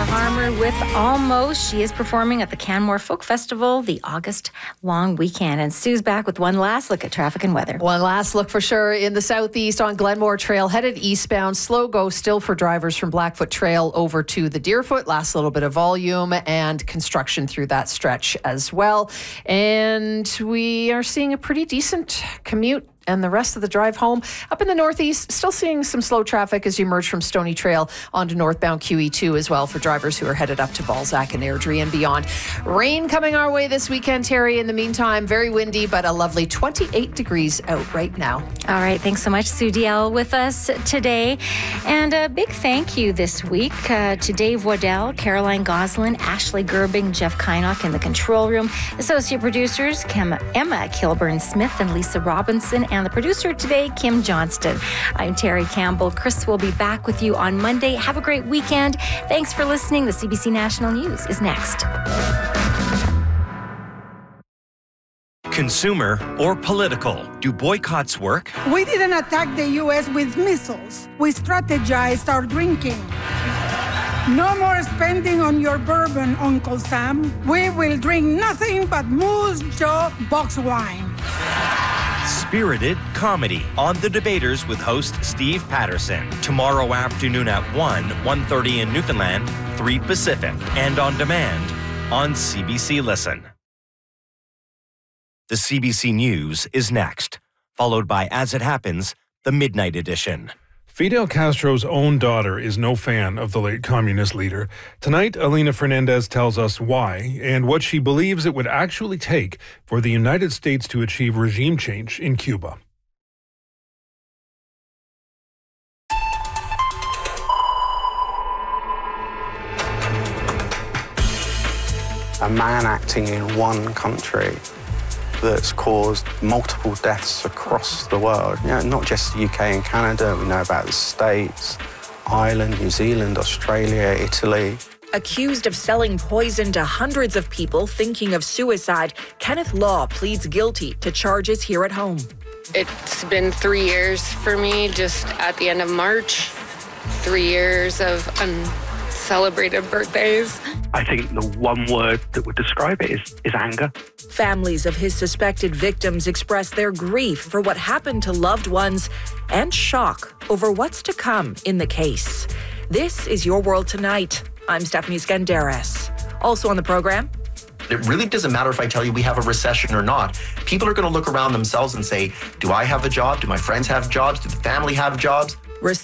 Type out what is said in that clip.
Harmer with Almost. She is performing at the Canmore Folk Festival the August long weekend. And Sue's back with one last look at traffic and weather. One last look for sure in the southeast on Glenmore Trail, headed eastbound. Slow go still for drivers from Blackfoot Trail over to the Deerfoot. Last little bit of volume and construction through that stretch as well. And we are seeing a pretty decent commute and the rest of the drive home. Up in the northeast, still seeing some slow traffic as you emerge from Stony Trail onto northbound QE2 as well for drivers who are headed up to Balzac and Airdrie and beyond. Rain coming our way this weekend, Terry. In the meantime, very windy, but a lovely 28 degrees out right now. All right. Thanks so much, Sue Diel, with us today. And a big thank you this week to Dave Waddell, Caroline Goslin, Ashley Gerbing, Jeff Kynock in the control room, associate producers Emma Kilburn-Smith and Lisa Robinson, and the producer today, Kim Johnston. I'm Terry Campbell. Chris will be back with you on Monday. Have a great weekend. Thanks for listening. The CBC National News is next. Consumer or political? Do boycotts work? We didn't attack the U.S. with missiles. We strategized our drinking. No more spending on your bourbon, Uncle Sam. We will drink nothing but Moose Jaw box wine. Spirited comedy on The Debaters with host Steve Patterson. Tomorrow afternoon at 1:30 in Newfoundland, 3 Pacific, and on demand on CBC Listen. The CBC News is next, followed by As It Happens, the Midnight Edition. Fidel Castro's own daughter is no fan of the late communist leader. Tonight, Alina Fernandez tells us why and what she believes it would actually take for the United States to achieve regime change in Cuba. A man acting in one country that's caused multiple deaths across the world. You know, not just the UK and Canada, we know about the States, Ireland, New Zealand, Australia, Italy. Accused of selling poison to hundreds of people thinking of suicide, Kenneth Law pleads guilty to charges here at home. It's been 3 years for me, just at the end of March. 3 years of uncelebrated birthdays. I think the one word that would describe it is anger. Families of his suspected victims express their grief for what happened to loved ones and shock over what's to come in the case. This is Your World Tonight. I'm Stephanie Skandaris. Also on the program, it really doesn't matter if I tell you we have a recession or not. People are going to look around themselves and say, do I have a job? Do my friends have jobs? Do the family have jobs?